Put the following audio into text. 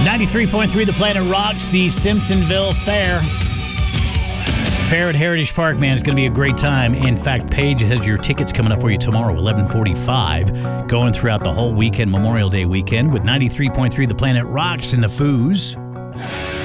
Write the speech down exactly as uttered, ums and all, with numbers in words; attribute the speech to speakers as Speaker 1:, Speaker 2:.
Speaker 1: ninety-three point three The Planet rocks the Simpsonville Fair. Fair at Heritage Park, man. It's going to be a great time. In fact, Paige has your tickets coming up for you tomorrow, eleven forty-five, going throughout the whole weekend, Memorial Day weekend, with ninety-three point three The Planet rocks and the Foos.